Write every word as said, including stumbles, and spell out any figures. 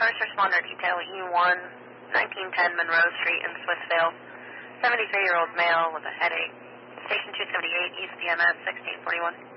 first responder detail E one, nineteen ten Monroe Street in Swissvale. seventy-three-year-old male with a headache. Station two seventy-eight, East B M S, sixteen forty-one.